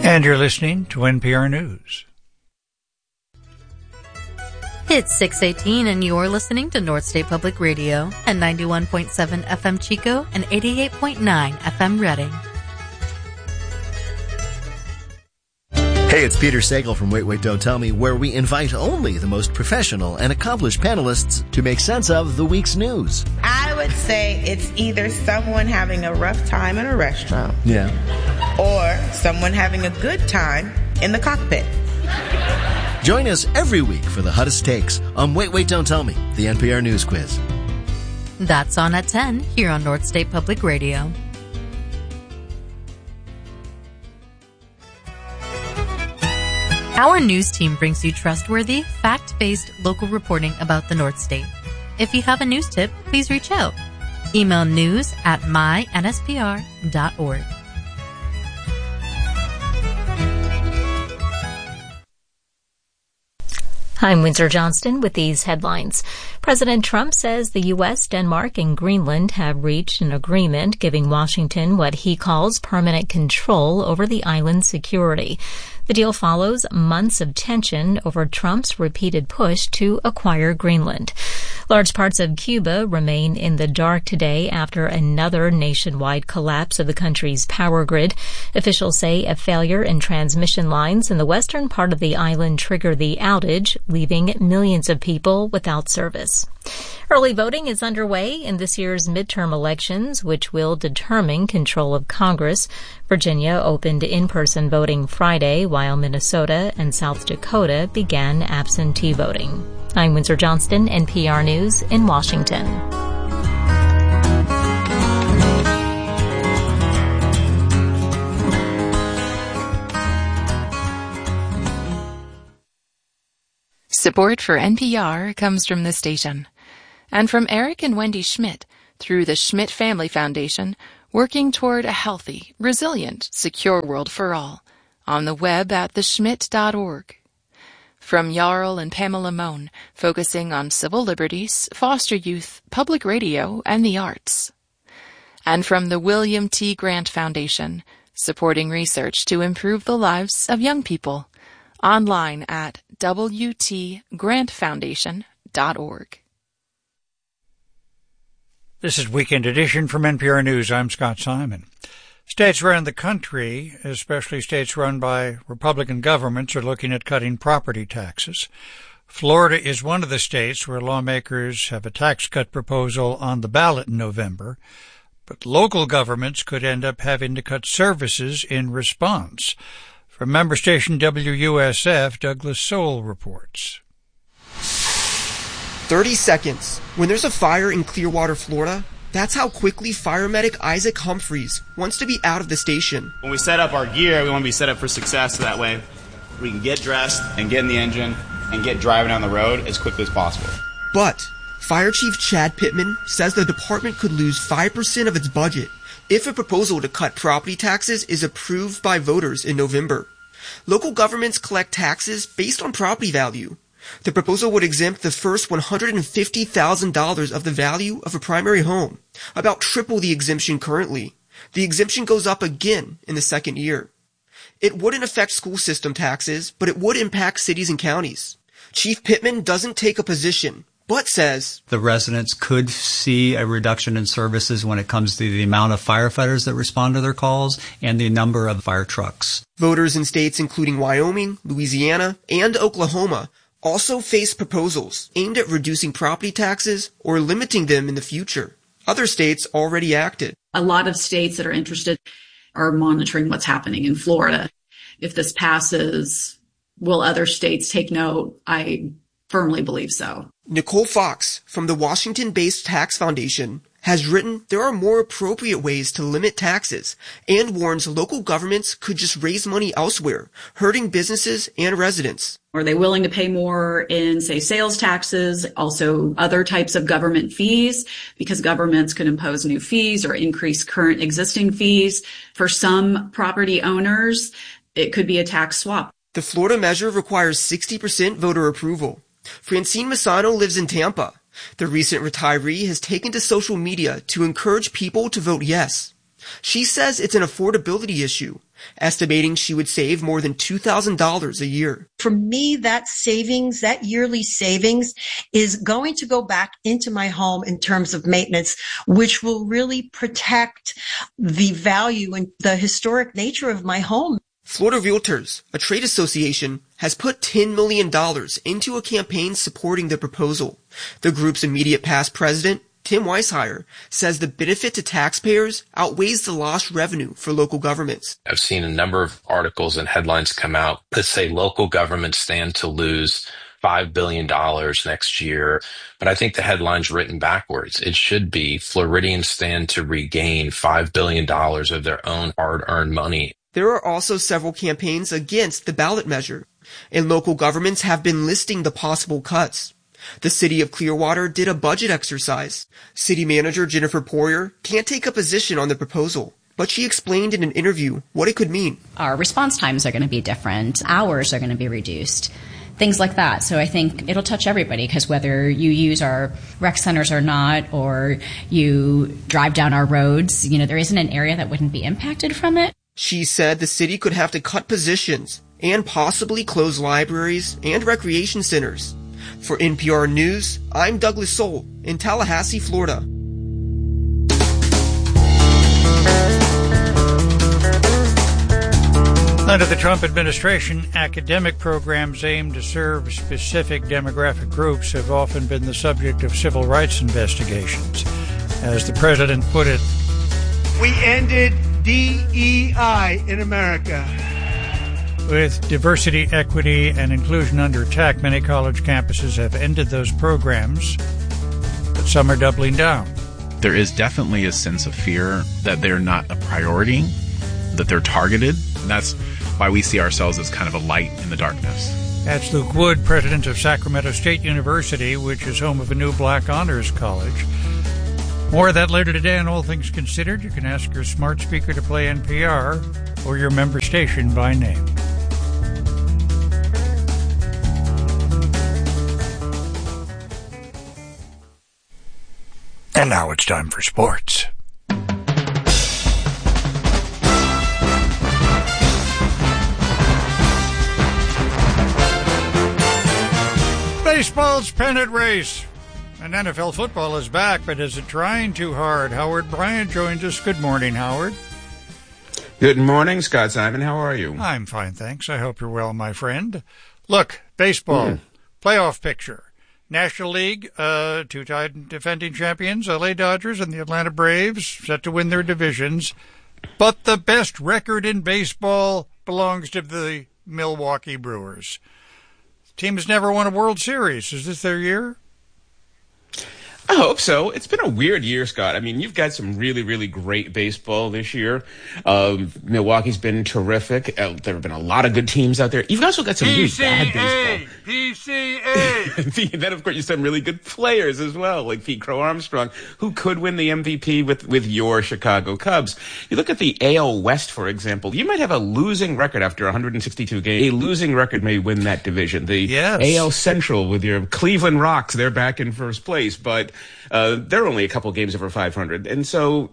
And you're listening to NPR News. It's 6:18 and you're listening to North State Public Radio at 91.7 FM Chico and 88.9 FM Redding. Hey, it's Peter Sagal from Wait, Wait, Don't Tell Me, where we invite only the most professional and accomplished panelists to make sense of the week's news. I would say it's either someone having a rough time in a restaurant. Yeah. Or someone having a good time in the cockpit. Join us every week for the hottest takes on Wait, Wait, Don't Tell Me, the NPR News Quiz. That's on at 10 here on North State Public Radio. Our news team brings you trustworthy, fact-based local reporting about the North State. If you have a news tip, please reach out. Email news@mynspr.org. I'm Windsor Johnston with these headlines. President Trump says the U.S., Denmark, and Greenland have reached an agreement giving Washington what he calls permanent control over the island's security. The deal follows months of tension over Trump's repeated push to acquire Greenland. Large parts of Cuba remain in the dark today after another nationwide collapse of the country's power grid. Officials say a failure in transmission lines in the western part of the island triggered the outage, leaving millions of people without service. Early voting is underway in this year's midterm elections, which will determine control of Congress. Virginia opened in-person voting Friday, while Minnesota and South Dakota began absentee voting. I'm Windsor Johnston, NPR News in Washington. Support for NPR comes from this station and from Eric and Wendy Schmidt through the Schmidt Family Foundation, working toward a healthy, resilient, secure world for all on the web at theschmidt.org. From Jarl and Pamela Mohn, focusing on civil liberties, foster youth, public radio, and the arts. And from the William T. Grant Foundation, supporting research to improve the lives of young people. Online at wtgrantfoundation.org. This is Weekend Edition from NPR News. I'm Scott Simon. States around the country, especially states run by Republican governments, are looking at cutting property taxes. Florida is one of the states where lawmakers have a tax cut proposal on the ballot in November, but local governments could end up having to cut services in response. From member station WUSF, Douglas Soul reports. 30 seconds. When there's a fire in Clearwater, Florida, that's how quickly fire medic Isaac Humphreys wants to be out of the station. When we set up our gear, we want to be set up for success so that way we can get dressed and get in the engine and get driving down the road as quickly as possible. But Fire Chief Chad Pittman says the department could lose 5% of its budget if a proposal to cut property taxes is approved by voters in November. Local governments collect taxes based on property value. The proposal would exempt the first $150,000 of the value of a primary home, about triple the exemption currently. The exemption goes up again in the second year. It wouldn't affect school system taxes, but it would impact cities and counties. Chief Pittman doesn't take a position, but says the residents could see a reduction in services when it comes to the amount of firefighters that respond to their calls and the number of fire trucks. Voters in states including Wyoming, Louisiana, and Oklahoma also face proposals aimed at reducing property taxes or limiting them in the future. Other states already acted. A lot of states that are interested are monitoring what's happening in Florida. If this passes, will other states take note? I firmly believe so. Nicole Fox from the Washington-based Tax Foundation has written there are more appropriate ways to limit taxes and warns local governments could just raise money elsewhere, hurting businesses and residents. Are they willing to pay more in, say, sales taxes, also other types of government fees, because governments could impose new fees or increase current existing fees. For some property owners, it could be a tax swap. The Florida measure requires 60% voter approval. Francine Masano lives in Tampa. The recent retiree has taken to social media to encourage people to vote yes. She says it's an affordability issue. estimating she would save more than $2,000 a year. For me, that savings, that yearly savings is going to go back into my home in terms of maintenance, which will really protect the value and the historic nature of my home. Florida Realtors, a trade association, has put $10 million into a campaign supporting the proposal. The group's immediate past president, Tim Weishire, says the benefit to taxpayers outweighs the lost revenue for local governments. I've seen a number of articles and headlines come out that say local governments stand to lose $5 billion next year. But I think the headline's written backwards. It should be Floridians stand to regain $5 billion of their own hard-earned money. There are also several campaigns against the ballot measure, and local governments have been listing the possible cuts. The city of Clearwater did a budget exercise. City manager Jennifer Poirier can't take a position on the proposal, but she explained in an interview what it could mean. Our response times are going to be different. Hours are going to be reduced. Things like that. So I think it'll touch everybody, because whether you use our rec centers or not, or you drive down our roads, there isn't an area that wouldn't be impacted from it. She said the city could have to cut positions and possibly close libraries and recreation centers. For NPR News, I'm Douglas Soul in Tallahassee, Florida. Under the Trump administration, academic programs aimed to serve specific demographic groups have often been the subject of civil rights investigations. As the president put it, "We ended DEI in America." With diversity, equity, and inclusion under attack, many college campuses have ended those programs, but some are doubling down. There is definitely a sense of fear that they're not a priority, that they're targeted. And that's why we see ourselves as kind of a light in the darkness. That's Luke Wood, president of Sacramento State University, which is home of a new Black Honors College. More of that later today on All Things Considered. You can ask your smart speaker to play NPR or your member station by name. And now it's time for sports. Baseball's pennant race. And NFL football is back, but is it trying too hard? Howard Bryant joins us. Good morning, Howard. Good morning, Scott Simon. How are you? I'm fine, thanks. I hope you're well, my friend. Look, baseball, playoff picture. National League, two-time defending champions, LA Dodgers and the Atlanta Braves, set to win their divisions. But the best record in baseball belongs to the Milwaukee Brewers. The team has never won a World Series. Is this their year? I hope so. It's been a weird year, Scott. I mean, you've got some really, really great baseball this year. Milwaukee's been terrific. There have been a lot of good teams out there. You've also got some really bad baseball. PCA! And then, of course, you have some really good players as well, like Pete Crow Armstrong, who could win the MVP with your Chicago Cubs. You look at the AL West, for example. You might have a losing record after 162 games. A losing record may win that division. The AL Central with your Cleveland Rocks, they're back in first place, but they're only a couple games over 500. And so,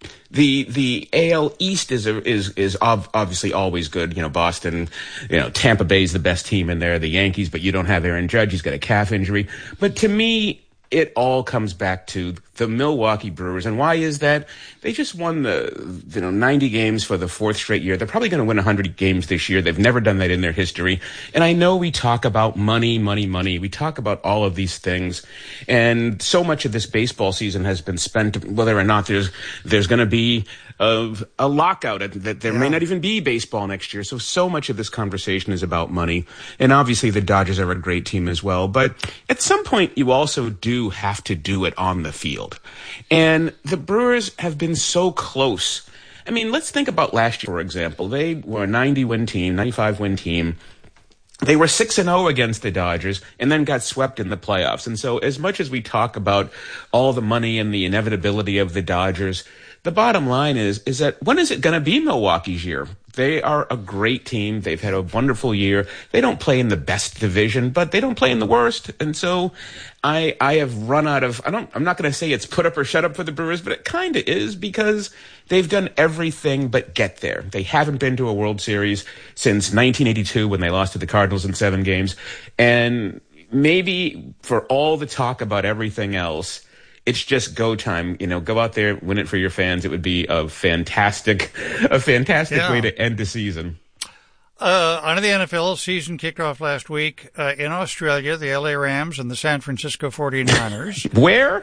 the AL East is obviously always good. Boston, Tampa Bay's the best team in there, the Yankees, but you don't have Aaron Judge. He's got a calf injury. But to me, it all comes back to the Milwaukee Brewers. And why is that? They just won the 90 games for the fourth straight year. They're probably going to win 100 games this year. They've never done that in their history. And I know we talk about money. We talk about all of these things. And so much of this baseball season has been spent, whether or not there's going to be a lockout, that there may not even be baseball next year. So much of this conversation is about money. And obviously the Dodgers are a great team as well. But at some point, you also do have to do it on the field. And the Brewers have been so close. I mean, let's think about last year, for example. They were a 90-win team, 95-win team. They were 6-0 against the Dodgers and then got swept in the playoffs. And so as much as we talk about all the money and the inevitability of the Dodgers the bottom line is that when is it going to be Milwaukee's year? They are a great team. They've had a wonderful year. They don't play in the best division, but they don't play in the worst. And so I have run out of, I'm not going to say it's put up or shut up for the Brewers, but it kind of is, because they've done everything but get there. They haven't been to a World Series since 1982 when they lost to the Cardinals in 7 games. And maybe for all the talk about everything else, it's just go time. Go out there, win it for your fans. It would be a fantastic way to end the season. On to the NFL, season kicked off last week in Australia, the LA Rams and the San Francisco 49ers. Where?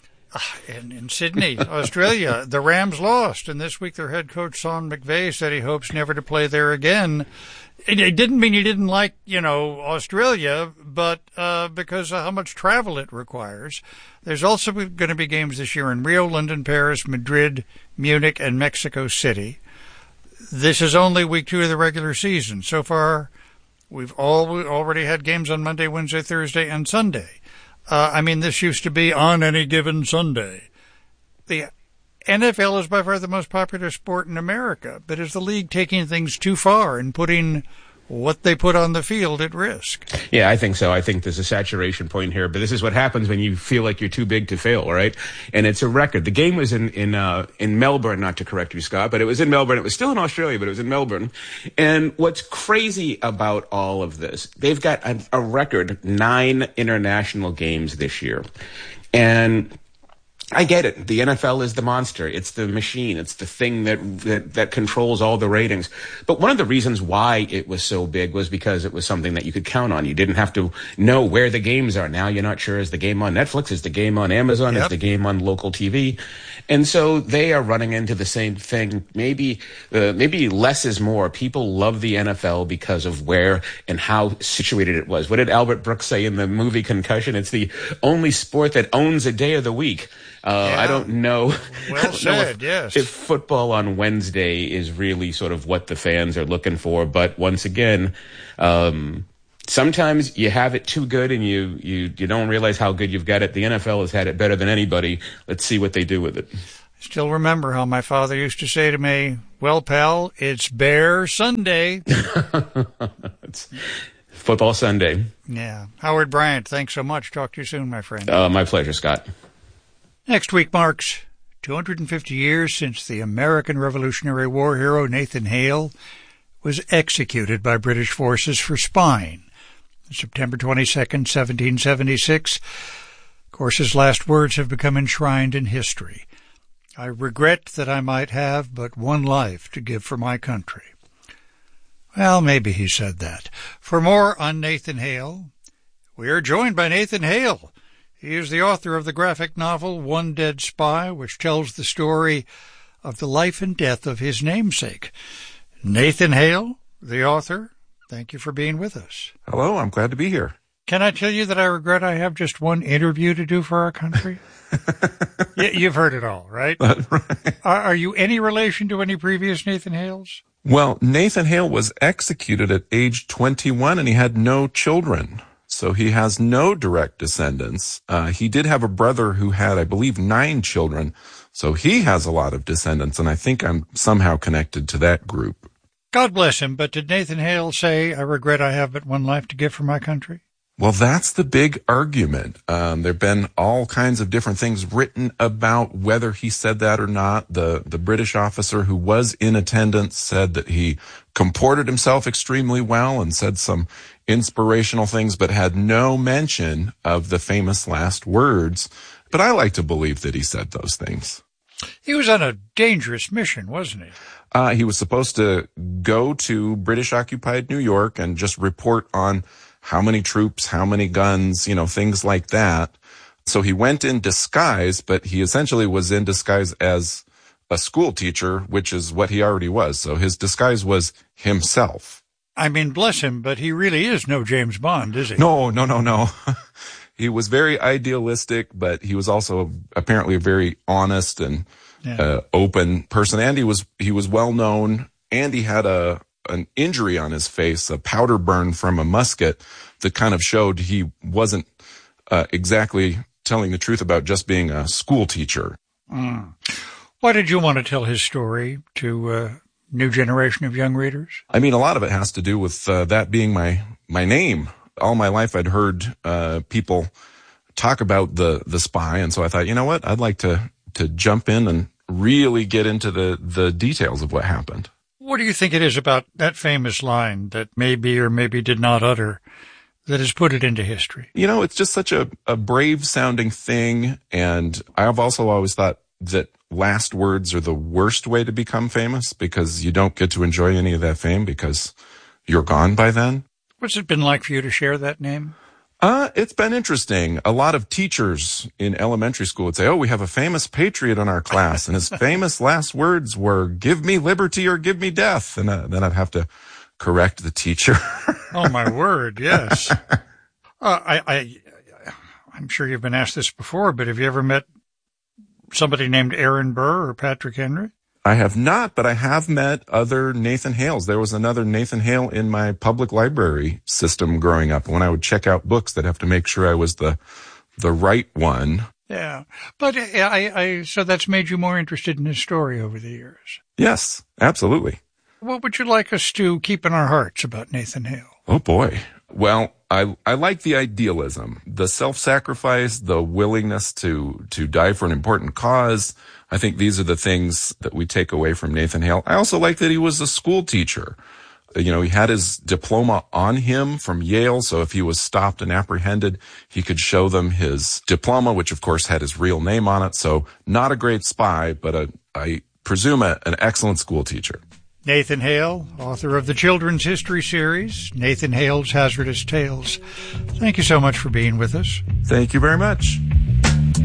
In Sydney, Australia. The Rams lost, and this week their head coach, Sean McVay, said he hopes never to play there again. It didn't mean he didn't like, Australia, but because of how much travel it requires. There's also going to be games this year in Rio, London, Paris, Madrid, Munich, and Mexico City. This is only week 2 of the regular season. So far, we've already had games on Monday, Wednesday, Thursday, and Sunday. This used to be on any given Sunday. The NFL is by far the most popular sport in America, but is the league taking things too far and putting what they put on the field at risk? Yeah, I think so. I think there's a saturation point here, but this is what happens when you feel like you're too big to fail, right? And it's a record. The game was in Melbourne, not to correct you, Scott, but it was in Melbourne. It was still in Australia, but it was in Melbourne. And what's crazy about all of this, they've got a record 9 international games this year. And I get it. The NFL is the monster. It's the machine. It's the thing that controls all the ratings. But one of the reasons why it was so big was because it was something that you could count on. You didn't have to know where the games are. Now you're not sure, is the game on Netflix? Is the game on Amazon? Yep. Is the game on local TV? And so they are running into the same thing. Maybe less is more. People love the NFL because of where and how situated it was. What did Albert Brooks say in the movie Concussion? It's the only sport that owns a day of the week. I don't know. Well said, yes. If football on Wednesday is really sort of what the fans are looking for. But once again, sometimes you have it too good and you don't realize how good you've got it. The NFL has had it better than anybody. Let's see what they do with it. I still remember how my father used to say to me, "Well, pal, it's Bear Sunday." It's football Sunday. Yeah. Howard Bryant, thanks so much. Talk to you soon, my friend. My pleasure, Scott. Next week marks 250 years since the American Revolutionary War hero Nathan Hale was executed by British forces for spying. September 22nd, 1776. Of course, his last words have become enshrined in history. "I regret that I might have but one life to give for my country." Well, maybe he said that. For more on Nathan Hale, we are joined by Nathan Hale. He is the author of the graphic novel One Dead Spy, which tells the story of the life and death of his namesake. Nathan Hale, the author, thank you for being with us. Hello, I'm glad to be here. Can I tell you that I regret I have just one interview to do for our country? You've heard it all, right? Right. Are you any relation to any previous Nathan Hales? Well, Nathan Hale was executed at age 21 and he had no children. So he has no direct descendants. He did have a brother who had, I believe, 9 children. So he has a lot of descendants, and I think I'm somehow connected to that group. God bless him, but did Nathan Hale say, "I regret I have but one life to give for my country"? Well, that's the big argument. There have been all kinds of different things written about whether he said that or not. The British officer who was in attendance said that he comported himself extremely well and said some inspirational things, but had no mention of the famous last words. But I like to believe that he said those things. He was on a dangerous mission, wasn't he? He was supposed to go to British-occupied New York and just report on how many troops, how many guns, things like that. So he went in disguise, but he essentially was in disguise as a school teacher, which is what he already was. So his disguise was himself. I mean, bless him, but he really is no James Bond, is he? No. He was very idealistic, but he was also apparently a very honest and open person. And he was well known, and he had an injury on his face, a powder burn from a musket that kind of showed he wasn't exactly telling the truth about just being a school teacher. Why did you want to tell his story to a new generation of young readers? I mean, a lot of it has to do with that being my name. All my life I'd heard people talk about the spy, and so I thought, you know what, I'd like to jump in and really get into the details of what happened. What do you think it is about that famous line that maybe or maybe did not utter that has put it into history? You know, it's just such a brave-sounding thing, and I've also always thought that last words are the worst way to become famous because you don't get to enjoy any of that fame because you're gone by then. What's it been like for you to share that name? It's been interesting. A lot of teachers in elementary school would say, oh, we have a famous patriot in our class, and his famous last words were, give me liberty or give me death. And then I'd have to correct the teacher. Oh, my word, yes. I'm sure you've been asked this before, but have you ever met somebody named Aaron Burr or Patrick Henry? I have not, but I have met other Nathan Hales. There was another Nathan Hale in my public library system growing up. When I would check out books, they'd have to make sure I was the right one. Yeah, but so that's made you more interested in his story over the years. Yes, absolutely. What would you like us to keep in our hearts about Nathan Hale? Oh, boy. Well, I like the idealism, the self-sacrifice, the willingness to die for an important cause. I think these are the things that we take away from Nathan Hale. I also like that he was a school teacher. You know, he had his diploma on him from Yale, so if he was stopped and apprehended, he could show them his diploma, which of course had his real name on it. So not a great spy, but I presume an excellent school teacher. Nathan Hale, author of the children's history series, Nathan Hale's Hazardous Tales. Thank you so much for being with us. Thank you very much.